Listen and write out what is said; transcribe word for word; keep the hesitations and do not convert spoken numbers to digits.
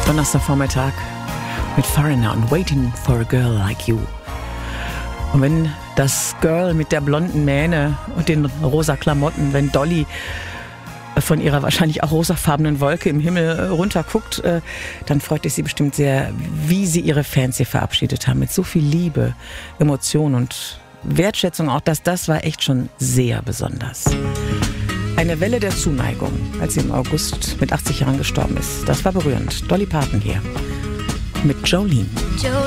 Donnerstagvormittag mit Foreigner und Waiting for a Girl Like You. Und wenn das Girl mit der blonden Mähne und den rosa Klamotten, wenn Dolly von ihrer wahrscheinlich auch rosafarbenen Wolke im Himmel runter guckt, dann freut es sie bestimmt sehr, wie sie ihre Fans hier verabschiedet haben. Mit so viel Liebe, Emotion und Wertschätzung. Auch das, das war echt schon sehr besonders. Eine Welle der Zuneigung, als sie im August mit achtzig Jahren gestorben ist. Das war berührend. Dolly Parton hier mit Jolene.